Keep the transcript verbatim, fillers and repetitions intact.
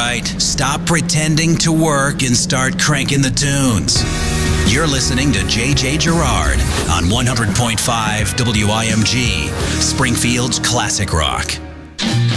right, stop pretending to work and start cranking the tunes. You're listening to J J Gerard on one hundred point five W I M G, Springfield's classic rock.